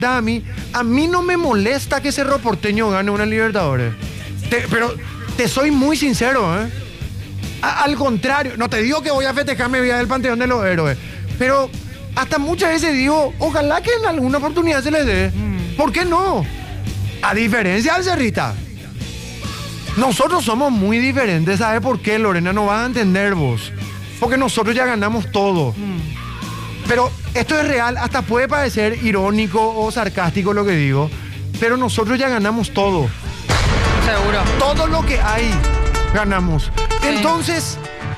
a mí no me molesta que Cerro Porteño gane una Libertadores. Pero te soy muy sincero, ¿eh? Al contrario, no te digo que voy a festejarme vía del Panteón de los Héroes, pero hasta muchas veces digo, ojalá que en alguna oportunidad se les dé. ¿Por qué no? A diferencia del Cerrita. Nosotros somos muy diferentes, ¿sabes por qué, Lorena? No vas a entender vos. Porque nosotros ya ganamos todo. Pero esto es real, hasta puede parecer irónico o sarcástico lo que digo, pero nosotros ya ganamos todo. Seguro. Todo lo que hay, ganamos. Sí. Entonces,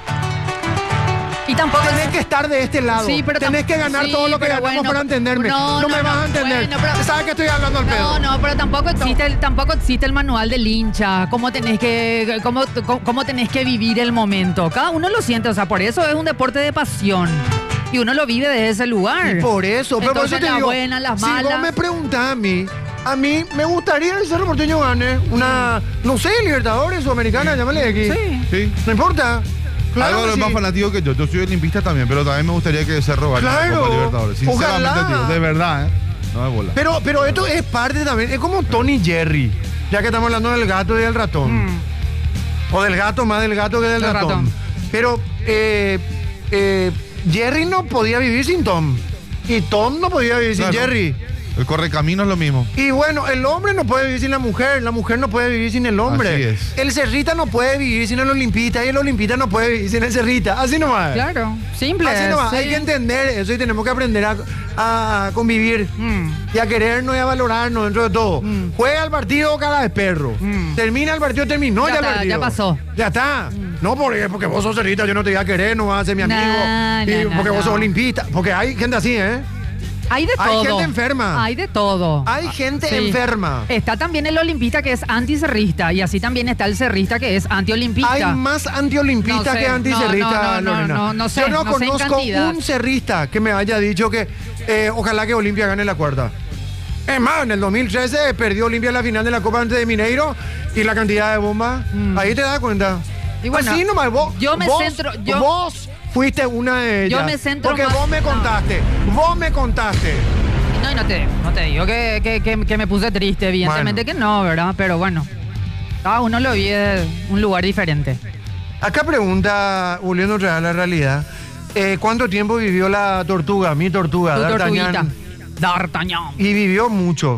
y tampoco tenés que estar de este lado. Sí, pero tenés que ganar todo lo que ganamos para entenderme. No me vas a entender. Bueno, ¿sabes que estoy hablando al pedo? No, pero tampoco existe el manual del hincha. Cómo tenés que vivir el momento. Cada uno lo siente, o sea, por eso es un deporte de pasión. Y uno lo vive desde ese lugar. Y por eso, pero por eso te digo, buenas, las malas. Si vos me preguntás a mí me gustaría que el Cerro Porteño gane una, no sé, Libertadores o Americana, llámale aquí. Sí. No importa. Claro, algo más fanático que yo soy olimpista también, pero también me gustaría que Cerro gane la Copa Libertadores. Sinceramente, tío, de verdad, no me bola. Pero esto es parte también, es como Tony Jerry, ya que estamos hablando del gato y del ratón. O del gato, más del gato que del ratón. Pero Jerry no podía vivir sin Tom. Y Tom no podía vivir sin Jerry. El correcamino es lo mismo. Y bueno, el hombre no puede vivir sin la mujer no puede vivir sin el hombre. Así es. El Cerrita no puede vivir sin el Olimpista y el Olimpista no puede vivir sin el Cerrita. Así nomás. Claro, simple. Así nomás. Sí. Hay que entender eso y tenemos que aprender a convivir y a querernos y a valorarnos dentro de todo. Juega el partido cara de perro. Termina el partido, terminó ya el partido. Ya pasó. Ya está. No porque vos sos Cerrita, yo no te voy a querer, no vas a ser mi amigo. Porque vos sos Olimpista. Porque hay gente así, ¿eh? Hay de todo. Hay gente enferma. Hay de todo. Hay gente enferma. Está también el olimpista que es anticerrista y así también está el cerrista que es antiolimpista. Hay más antiolimpista que anticerrista, Lorena. No sé. Yo no conozco un cerrista que me haya dicho que ojalá que Olimpia gane la cuarta. Es más, en el 2013 perdió Olimpia la final de la Copa antes de Mineiro y la cantidad de bombas. Ahí te das cuenta. Y bueno, así nomás, vos fuiste una de ellas. Yo me centro porque más, vos me contaste. No te digo que me puse triste, evidentemente que no, ¿verdad? Pero bueno, cada uno lo vi de un lugar diferente. Acá pregunta, volviendo otra vez a la realidad, ¿cuánto tiempo vivió la tortuga, mi tortuga, D'Artagnan? Y vivió mucho.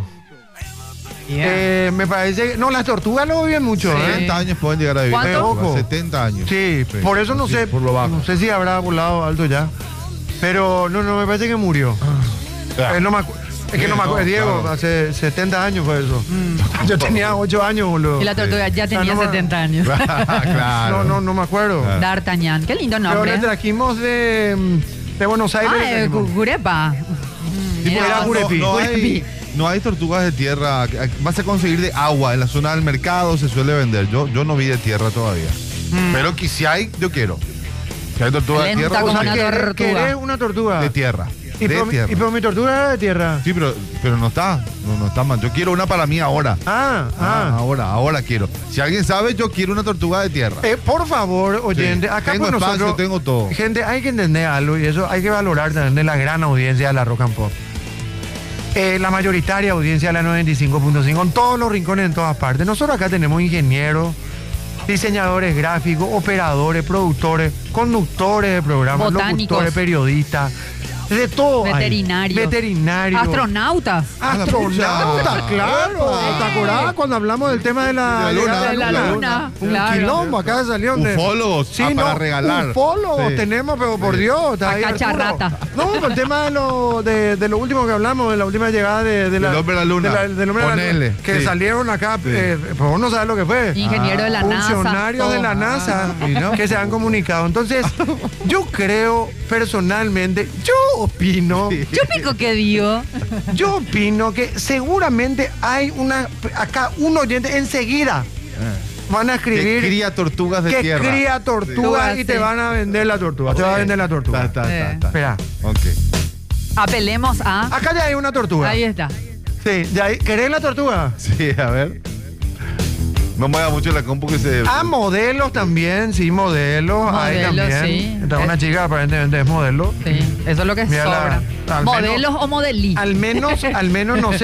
Yeah. Me parece... No, las tortugas lo viven mucho. 70 años pueden llegar a vivir. ¿Cuánto? 70 años. Sí, por eso no sé. Por lo bajo. No sé si habrá volado alto ya. Pero no, me parece que murió. Es que no me acuerdo, Diego, claro. Hace 70 años fue eso. Yo tenía 8 años, boludo. Y la tortuga ya tenía 70 años. Claro. No me acuerdo. Claro. D'Artagnan, qué lindo nombre. Pero le trajimos de Buenos Aires. Gurepa. Era Gurepi. No hay tortugas de tierra. Vas a conseguir de agua. En la zona del mercado se suele vender. Yo no vi de tierra todavía. Pero que si hay, yo quiero. Si hay tortugas de tierra. Como una tortuga. ¿Querés una tortuga? De tierra. Pero mi tortuga era de tierra. Sí, pero no está. No está mal. Yo quiero una para mí ahora. Ahora quiero. Si alguien sabe, yo quiero una tortuga de tierra. Por favor, oyente, acá tengo con espacio, nosotros, tengo todo. Gente, hay que entender algo y eso hay que valorar también de la gran audiencia de la Rock and Pop. La mayoritaria audiencia de la 95.5 en todos los rincones, en todas partes. Nosotros acá tenemos ingenieros, diseñadores gráficos, operadores, productores, conductores de programas, locutores, periodistas, de todo. Veterinarios. Astronautas. Claro. ¿Te acordás cuando hablamos del tema de la luna? Un Claro. quilombo acá salió. Ufólogos para regalar. Ufólogos tenemos, pero por Dios. A cacharrata. No, por el tema de lo último que hablamos, de la última llegada de la... Del hombre a la luna. Del hombre a la luna. Que salieron acá, pues vos no sabes lo que fue. Ingeniero de la NASA. Funcionarios de la NASA que se han comunicado. Entonces, yo creo personalmente, yo opino que seguramente hay acá un oyente enseguida van a escribir que cría tortugas de tierra. Que cría tortugas y te van a vender la tortuga. Te va a vender la tortuga. Espera. Ok. Apelemos a... Acá ya hay una tortuga. Ahí está. Sí, ya hay. ¿Querés la tortuga? Sí, a ver. No mueva mucho la compu que se... Modelos también, sí, modelos. Hay Modelos, también. sí. Está una chica aparentemente es modelo. Sí, eso es lo que Mira sobra. al ¿Modelos o modelistas? Al menos no sé